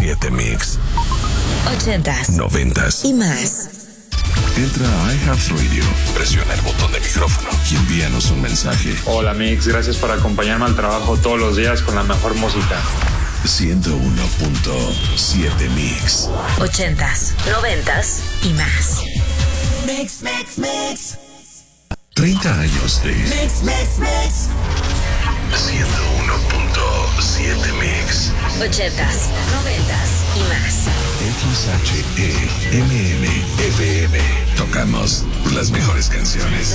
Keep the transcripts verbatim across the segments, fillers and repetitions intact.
siete Mix. Ochentas, noventas y más. Entra a iHeartRadio, presiona el botón de micrófono y envíanos un mensaje. Hola Mix, gracias por acompañarme al trabajo todos los días con la mejor música. ciento uno punto siete Mix. Ochentas, noventas y más. Mix, mix, mix. treinta años de Mix, mix, mix. ciento uno punto siete Mix. Ochentas, noventas y más. X H E M M F M. Tocamos las mejores canciones.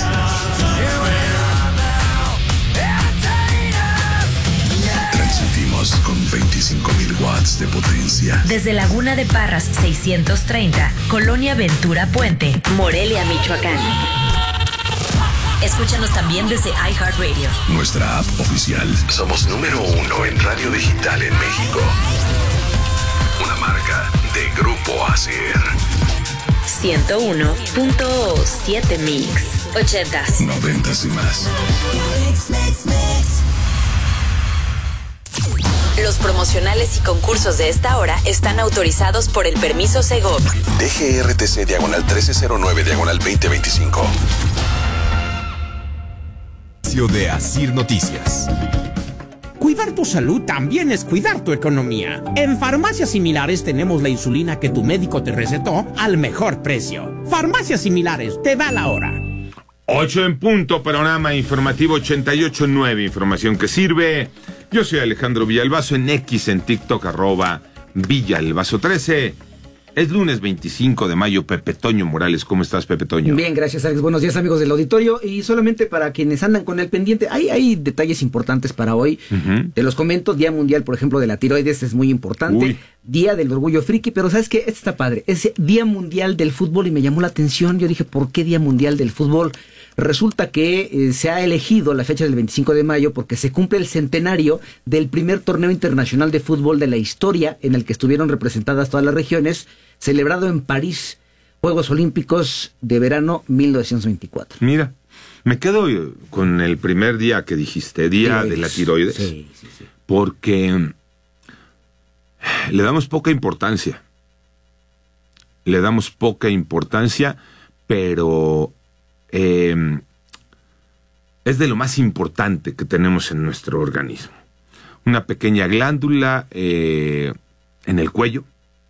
Transmitimos con veinticinco mil watts de potencia. Desde Laguna de Parras seiscientos treinta, Colonia Ventura Puente, Morelia, Michoacán. Escúchanos también desde iHeartRadio. Nuestra app oficial. Somos número uno en radio digital en México. Una marca de Grupo Acer. ciento uno punto siete Mix. Ochentas, Noventas y más. Mix, mix, mix. Los promocionales y concursos de esta hora están autorizados por el permiso Segov. D G R T C diagonal trece cero nueve diagonal veinte veinticinco. De Asir Noticias. Cuidar tu salud también es cuidar tu economía. En Farmacias Similares tenemos la insulina que tu médico te recetó al mejor precio. Farmacias Similares, te da la hora. ocho en punto, panorama informativo ochenta y ocho punto nueve, información que sirve. Yo soy Alejandro Villalbazo, en X, en TikTok, arroba Villalbazo trece. Es lunes veinticinco de mayo. Pepe Toño Morales, ¿cómo estás, Pepe Toño? Bien, gracias, Alex. Buenos días, amigos del auditorio. Y solamente para quienes andan con el pendiente, hay, hay detalles importantes para hoy. Uh-huh. Te los comento. Día Mundial, por ejemplo, de la tiroides es muy importante. Uy. Día del Orgullo Friki, pero ¿sabes qué? Este está padre. Es Día Mundial del Fútbol y me llamó la atención. Yo dije, ¿por qué Día Mundial del Fútbol? Resulta que eh, se ha elegido la fecha del veinticinco de mayo porque se cumple el centenario del primer torneo internacional de fútbol de la historia, en el que estuvieron representadas todas las regiones, celebrado en París, Juegos Olímpicos de Verano mil novecientos veinticuatro. Mira, me quedo con el primer día que dijiste, Día tiroides. de la Tiroides, sí, sí, sí. Porque le damos poca importancia. Le damos poca importancia, pero eh, es de lo más importante que tenemos en nuestro organismo. Una pequeña glándula eh, en el cuello,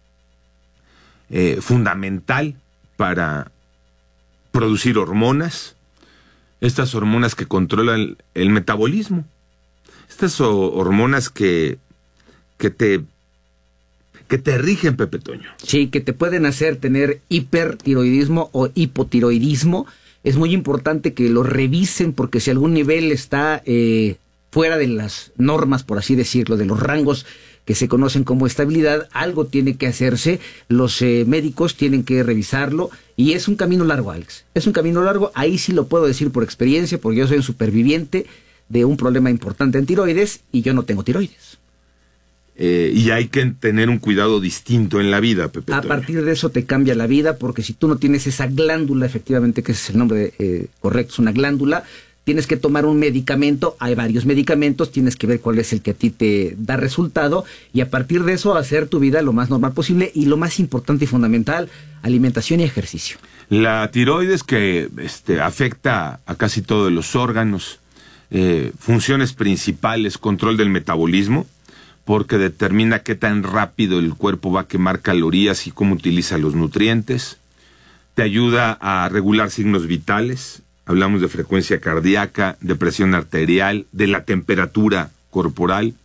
Eh, fundamental para producir hormonas, estas hormonas que controlan el, el metabolismo, estas o, hormonas que, que te que te rigen, Pepe Toño. Sí, que te pueden hacer tener hipertiroidismo o hipotiroidismo. Es muy importante que lo revisen porque si algún nivel está eh, fuera de las normas, por así decirlo, de los rangos que se conocen como estabilidad, algo tiene que hacerse, los eh, médicos tienen que revisarlo, y es un camino largo, Alex, es un camino largo, ahí sí lo puedo decir por experiencia, porque yo soy un superviviente de un problema importante en tiroides, y yo no tengo tiroides. Eh, y hay que tener un cuidado distinto en la vida, Pepe A Toño. partir de eso te cambia la vida, porque si tú no tienes esa glándula, efectivamente, que ese es el nombre eh, correcto, es una glándula, tienes que tomar un medicamento, hay varios medicamentos, tienes que ver cuál es el que a ti te da resultado y a partir de eso hacer tu vida lo más normal posible y lo más importante y fundamental, alimentación y ejercicio. La tiroides que este, afecta a casi todos los órganos, eh, funciones principales, control del metabolismo, porque determina qué tan rápido el cuerpo va a quemar calorías y cómo utiliza los nutrientes, te ayuda a regular signos vitales. Hablamos de frecuencia cardíaca, de presión arterial, de la temperatura corporal,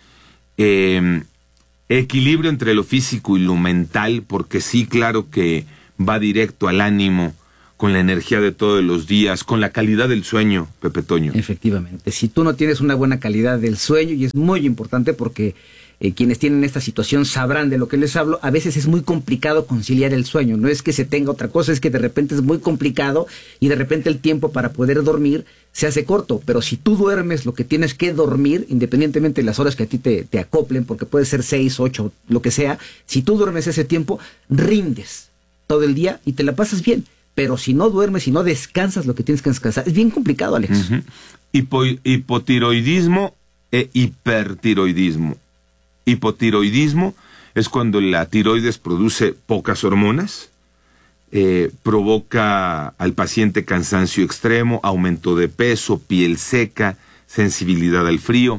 eh, equilibrio entre lo físico y lo mental, porque sí, claro que va directo al ánimo, con la energía de todos los días, con la calidad del sueño, Pepe Toño. Efectivamente, si tú no tienes una buena calidad del sueño, y es muy importante porque eh, quienes tienen esta situación sabrán de lo que les hablo, a veces es muy complicado conciliar el sueño, no es que se tenga otra cosa, es que de repente es muy complicado y de repente el tiempo para poder dormir se hace corto, pero si tú duermes lo que tienes que dormir, independientemente de las horas que a ti te, te acoplen, porque puede ser seis, ocho, lo que sea, si tú duermes ese tiempo, rindes todo el día y te la pasas bien. Pero si no duermes, si no descansas lo que tienes que descansar, es bien complicado, Alex. Uh-huh. Hipo, hipotiroidismo e hipertiroidismo. Hipotiroidismo es cuando la tiroides produce pocas hormonas, eh, provoca al paciente cansancio extremo, aumento de peso, piel seca, sensibilidad al frío.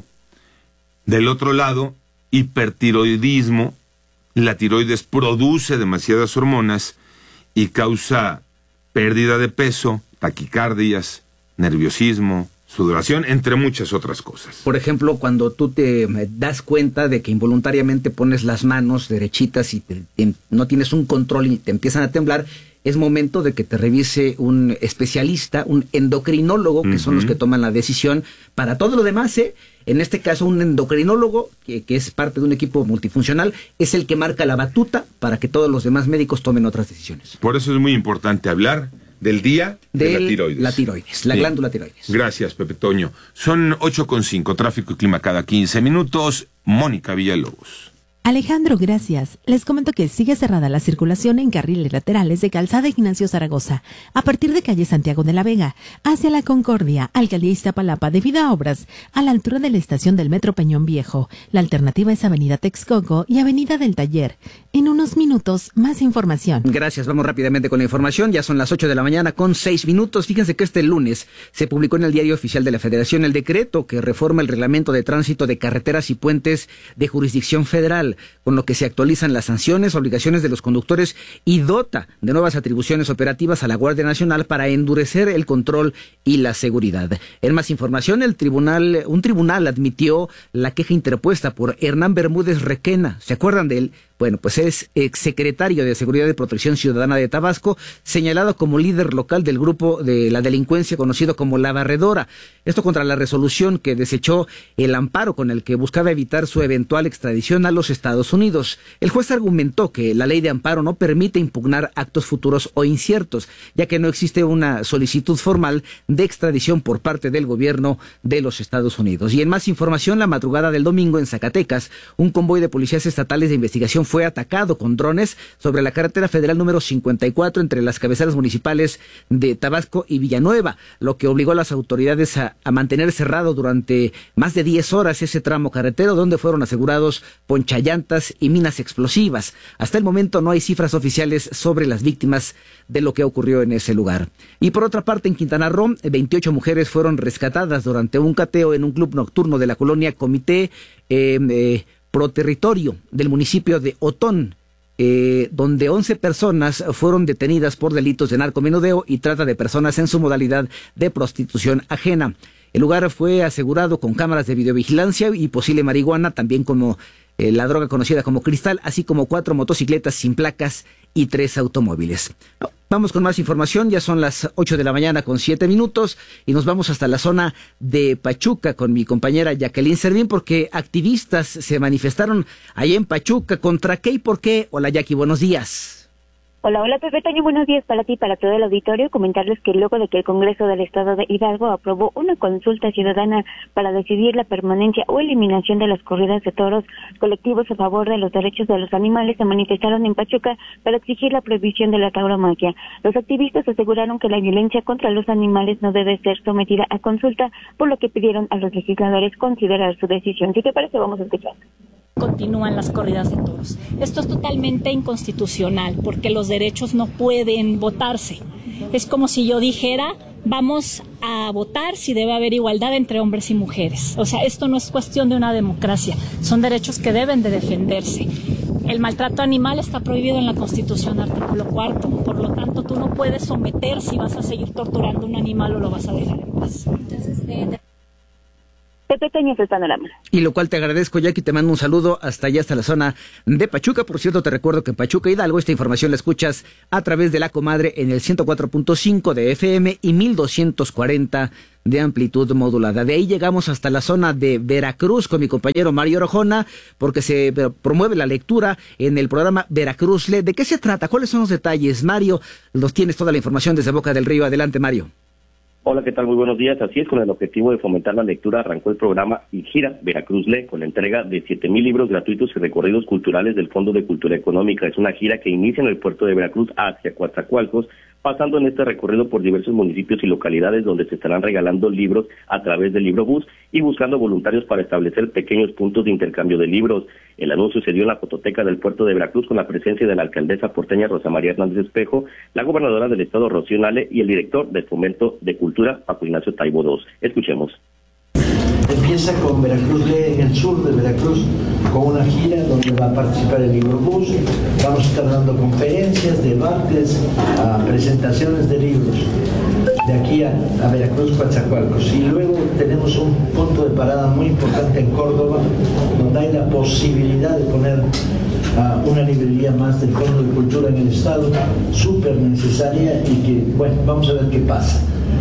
Del otro lado, hipertiroidismo, la tiroides produce demasiadas hormonas y causa pérdida de peso, taquicardias, nerviosismo, sudoración, entre muchas otras cosas. Por ejemplo, cuando tú te das cuenta de que involuntariamente pones las manos derechitas y te, te, no tienes un control y te empiezan a temblar, es momento de que te revise un especialista, un endocrinólogo, que uh-huh. son los que toman la decisión. Para todo lo demás, ¿eh? En este caso, un endocrinólogo, que, que es parte de un equipo multifuncional, es el que marca la batuta para que todos los demás médicos tomen otras decisiones. Por eso es muy importante hablar del día de, de la tiroides. La tiroides, la sí. glándula tiroides. Gracias, Pepe Toño. Son ocho con cinco, tráfico y clima cada quince minutos. Mónica Villalobos. Alejandro, gracias. Les comento que sigue cerrada la circulación en carriles laterales de Calzada Ignacio Zaragoza, a partir de calle Santiago de la Vega, hacia la Concordia, Alcaldía Iztapalapa, debido a obras, a la altura de la estación del Metro Peñón Viejo. La alternativa es Avenida Texcoco y Avenida del Taller. En unos minutos, más información. Gracias, vamos rápidamente con la información. Ya son las ocho de la mañana con seis minutos. Fíjense que este lunes se publicó en el Diario Oficial de la Federación el decreto que reforma el reglamento de tránsito de carreteras y puentes de jurisdicción federal, con lo que se actualizan las sanciones, obligaciones de los conductores y dota de nuevas atribuciones operativas a la Guardia Nacional para endurecer el control y la seguridad. En más información, el tribunal, un tribunal admitió la queja interpuesta por Hernán Bermúdez Requena. ¿Se acuerdan de él? Bueno, pues es exsecretario de Seguridad y Protección Ciudadana de Tabasco, señalado como líder local del grupo de la delincuencia conocido como La Barredora. Esto contra la resolución que desechó el amparo con el que buscaba evitar su eventual extradición a los Estados Unidos. El juez argumentó que la ley de amparo no permite impugnar actos futuros o inciertos, ya que no existe una solicitud formal de extradición por parte del gobierno de los Estados Unidos. Y en más información, la madrugada del domingo en Zacatecas, un convoy de policías estatales de investigación fue atacado con drones sobre la carretera federal número cincuenta y cuatro entre las cabeceras municipales de Tabasco y Villanueva, lo que obligó a las autoridades a, a mantener cerrado durante más de diez horas ese tramo carretero, donde fueron asegurados ponchallantas y minas explosivas. Hasta el momento no hay cifras oficiales sobre las víctimas de lo que ocurrió en ese lugar. Y por otra parte, en Quintana Roo, veintiocho mujeres fueron rescatadas durante un cateo en un club nocturno de la colonia Comité eh, eh, Pro Territorio del municipio de Otón, eh, donde once personas fueron detenidas por delitos de narcomenudeo y trata de personas en su modalidad de prostitución ajena. El lugar fue asegurado con cámaras de videovigilancia y posible marihuana, también como eh, la droga conocida como cristal, así como cuatro motocicletas sin placas y tres automóviles. Vamos con más información, ya son las ocho de la mañana con siete minutos y nos vamos hasta la zona de Pachuca con mi compañera Jacqueline Servín, porque activistas se manifestaron allá en Pachuca. ¿Contra qué y por qué? Hola Jackie, buenos días. Hola, hola Pepe Toño, buenos días para ti y para todo el auditorio. Comentarles que luego de que el Congreso del Estado de Hidalgo aprobó una consulta ciudadana para decidir la permanencia o eliminación de las corridas de toros, colectivos a favor de los derechos de los animales se manifestaron en Pachuca para exigir la prohibición de la tauromaquia. Los activistas aseguraron que la violencia contra los animales no debe ser sometida a consulta, por lo que pidieron a los legisladores considerar su decisión. ¿Qué te parece? Vamos a escuchar. Continúan las corridas de toros. Esto es totalmente inconstitucional porque los derechos no pueden votarse. Es como si yo dijera, vamos a votar si debe haber igualdad entre hombres y mujeres. O sea, esto no es cuestión de una democracia, son derechos que deben de defenderse. El maltrato animal está prohibido en la Constitución, artículo cuarto. Por lo tanto, tú no puedes someter si vas a seguir torturando a un animal o lo vas a dejar en paz. Entonces, de, de... Pepe Toño es el panorama. Y lo cual te agradezco, Jackie, te mando un saludo hasta allá, hasta la zona de Pachuca. Por cierto, te recuerdo que en Pachuca Hidalgo esta información la escuchas a través de La Comadre en el ciento cuatro punto cinco de F M y mil doscientos cuarenta de amplitud modulada. De ahí llegamos hasta la zona de Veracruz con mi compañero Mario Orojona, porque se promueve la lectura en el programa Veracruz Lee. ¿De qué se trata? ¿Cuáles son los detalles? Mario, los tienes toda la información desde Boca del Río. Adelante, Mario. Hola, ¿qué tal? Muy buenos días. Así es, con el objetivo de fomentar la lectura, arrancó el programa y gira Veracruz Lee, con la entrega de siete mil libros gratuitos y recorridos culturales del Fondo de Cultura Económica. Es una gira que inicia en el puerto de Veracruz hacia Coatzacoalcos pasando en este recorrido por diversos municipios y localidades donde se estarán regalando libros a través del Librobús y buscando voluntarios para establecer pequeños puntos de intercambio de libros. El anuncio se dio en la fototeca del puerto de Veracruz con la presencia de la alcaldesa porteña Rosa María Hernández Espejo, la gobernadora del estado Rocío Nale y el director del Fomento de Cultura Paco Ignacio Taibo segundo. Escuchemos. Empieza con Veracruz Lee en el sur de Veracruz, con una gira donde va a participar el Librobús. Vamos a estar dando conferencias, debates, a presentaciones de libros de aquí a, a Veracruz, Coatzacoalcos. Y luego tenemos un punto de parada muy importante en Córdoba, donde hay la posibilidad de poner uh, una librería más del Fondo de Cultura en el estado, súper necesaria y que, bueno, vamos a ver qué pasa.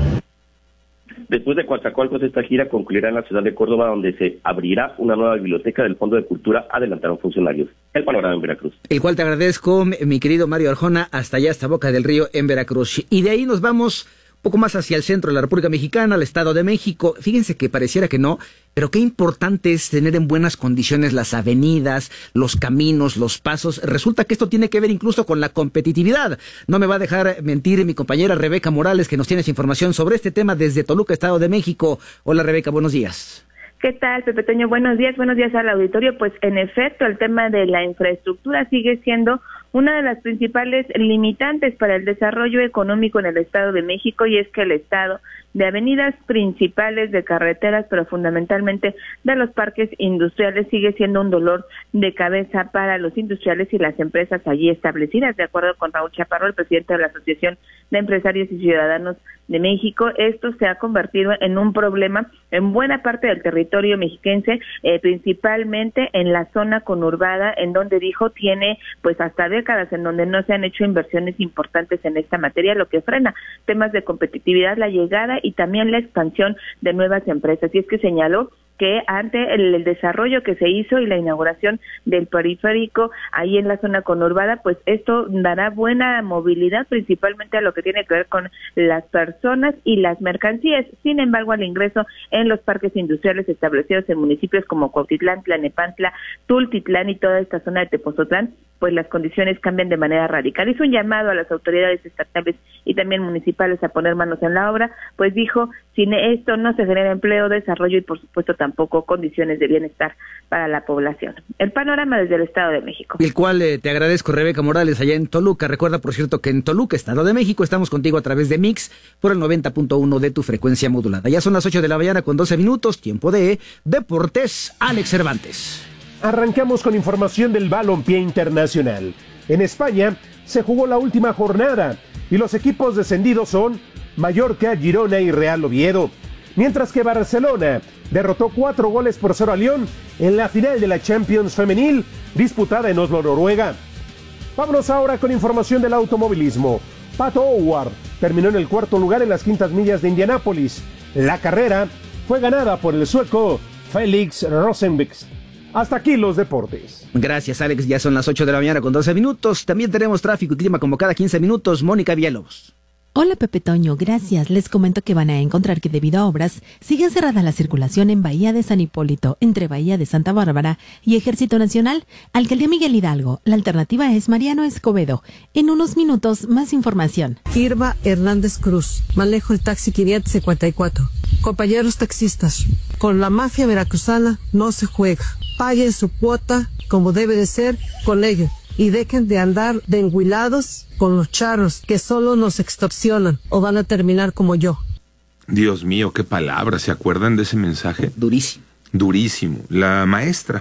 Después de Coatzacoalcos, esta gira concluirá en la ciudad de Córdoba, donde se abrirá una nueva biblioteca del Fondo de Cultura, adelantaron funcionarios. El panorama en Veracruz. El cual te agradezco, mi querido Mario Arjona, hasta allá, hasta Boca del Río, en Veracruz. Y de ahí nos vamos un poco más hacia el centro de la República Mexicana, al Estado de México. Fíjense que pareciera que no, pero qué importante es tener en buenas condiciones las avenidas, los caminos, los pasos. Resulta que esto tiene que ver incluso con la competitividad. No me va a dejar mentir mi compañera Rebeca Morales, que nos tiene información sobre este tema desde Toluca, Estado de México. Hola Rebeca, buenos días. ¿Qué tal, Pepe Toño? Buenos días, buenos días al auditorio. Pues en efecto, el tema de la infraestructura sigue siendo una de las principales limitantes para el desarrollo económico en el Estado de México, y es que el Estado de avenidas principales, de carreteras, pero fundamentalmente de los parques industriales, sigue siendo un dolor de cabeza para los industriales y las empresas allí establecidas. De acuerdo con Raúl Chaparro, el presidente de la Asociación de Empresarios y Ciudadanos de México, esto se ha convertido en un problema en buena parte del territorio mexiquense, eh, principalmente en la zona conurbada, en donde dijo tiene pues hasta décadas en donde no se han hecho inversiones importantes en esta materia, lo que frena temas de competitividad, la llegada y también la expansión de nuevas empresas. Y es que señaló que ante el, el desarrollo que se hizo y la inauguración del periférico ahí en la zona conurbada, pues esto dará buena movilidad, principalmente a lo que tiene que ver con las personas y las mercancías. Sin embargo, al ingreso en los parques industriales establecidos en municipios como Cuautitlán, Tlalnepantla, Tultitlán y toda esta zona de Tepozotlán, pues las condiciones cambian de manera radical. Hizo un llamado a las autoridades estatales y también municipales a poner manos en la obra, pues dijo, sin esto no se genera empleo, desarrollo y por supuesto tampoco condiciones de bienestar para la población. El panorama desde el Estado de México. El cual eh, te agradezco, Rebeca Morales, allá en Toluca. Recuerda, por cierto, que en Toluca, Estado de México, estamos contigo a través de Mix por el noventa punto uno de tu frecuencia modulada. Ya son las ocho de la mañana con doce minutos, tiempo de Deportes. Alex Cervantes. Arrancamos con información del balompié internacional. En España se jugó la última jornada y los equipos descendidos son Mallorca, Girona y Real Oviedo, mientras que Barcelona derrotó cuatro goles por cero a Lyon en la final de la Champions Femenil disputada en Oslo, Noruega. Vámonos ahora con información del automovilismo. Pato O'Ward terminó en el cuarto lugar en las quintas millas de Indianápolis. La carrera fue ganada por el sueco Felix Rosenqvist. Hasta aquí los deportes. Gracias, Alex. Ya son las ocho de la mañana con doce minutos. También tenemos tráfico y clima como cada quince minutos. Mónica Villalobos. Hola Pepe Toño, gracias. Les comento que van a encontrar que debido a obras sigue cerrada la circulación en Bahía de San Hipólito, entre Bahía de Santa Bárbara y Ejército Nacional, Alcaldía Miguel Hidalgo. La alternativa es Mariano Escobedo. En unos minutos, más información. Irma Hernández Cruz, manejo el taxi quinientos cincuenta y cuatro. Compañeros taxistas, con la mafia veracruzana no se juega. Paguen su cuota como debe de ser con ellos y dejen de andar de enguilados con los charros que solo nos extorsionan o van a terminar como yo. Dios mío, qué palabras. ¿Se acuerdan de ese mensaje? Durísimo. Durísimo. La maestra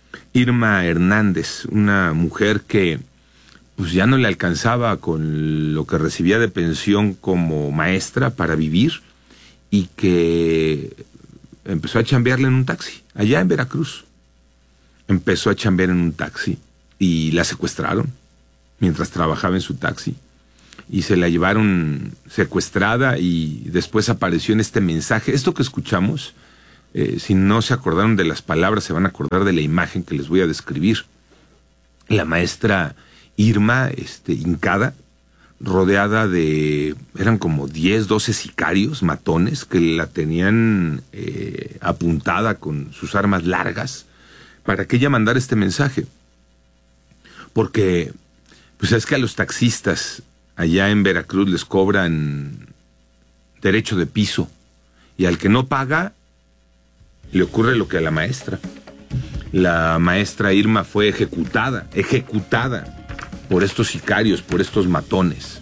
Irma Hernández, una mujer que pues ya no le alcanzaba con lo que recibía de pensión como maestra para vivir y que empezó a chambearle en un taxi, allá en Veracruz. Empezó a chambear en un taxi y la secuestraron mientras trabajaba en su taxi y se la llevaron secuestrada y después apareció en este mensaje. Esto que escuchamos, eh, si no se acordaron de las palabras, se van a acordar de la imagen que les voy a describir. La maestra Irma, este, hincada, rodeada de, eran como diez, doce sicarios, matones, que la tenían eh, apuntada con sus armas largas, para que ella mandara este mensaje. Porque, pues es que a los taxistas allá en Veracruz les cobran derecho de piso. Y al que no paga, le ocurre lo que a la maestra. La maestra Irma fue ejecutada, ejecutada por estos sicarios, por estos matones.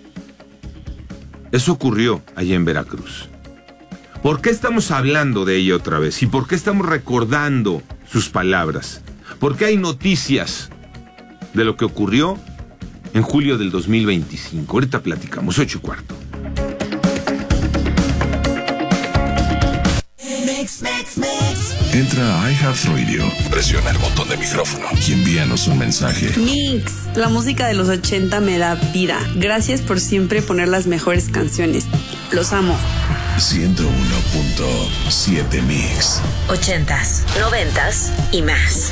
Eso ocurrió allá en Veracruz. ¿Por qué estamos hablando de ella otra vez? ¿Y por qué estamos recordando sus palabras? Porque hay noticias de lo que ocurrió en julio del dos mil veinticinco. Ahorita platicamos, ocho y cuarto. Mix, mix, mix. Entra a iHeartRadio, presiona el botón de micrófono y envíanos un mensaje. Mix, la música de los ochenta me da vida. Gracias por siempre poner las mejores canciones. Los amo. ciento uno punto siete Mix. Ochentas, noventas y más.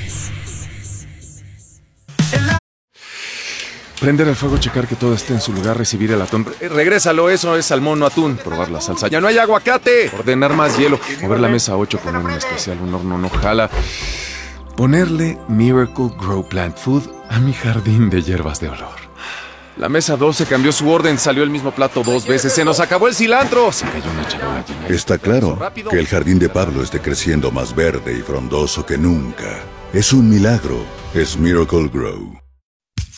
Prender el fuego, checar que todo esté en su lugar, recibir el atún. Eh, regrésalo, eso es salmón, no atún. Probar la salsa. ¡Ya no hay aguacate! Ordenar más hielo. Mover la mesa ocho, poner un especial, un horno no jala. Ponerle Miracle Grow Plant Food a mi jardín de hierbas de olor. La mesa doce cambió su orden, salió el mismo plato dos veces. ¡Se nos acabó el cilantro! Se cayó una charola llena. Está claro que el jardín de Pablo esté creciendo más verde y frondoso que nunca. Es un milagro. Es Miracle Grow.